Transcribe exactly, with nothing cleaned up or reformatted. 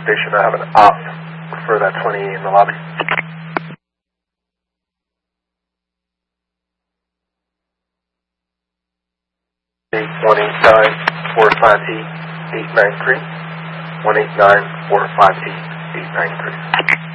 Station, I have an op for that twenty in the lobby. one eight nine four five eight eight nine three. one eight nine four five eight eight nine three.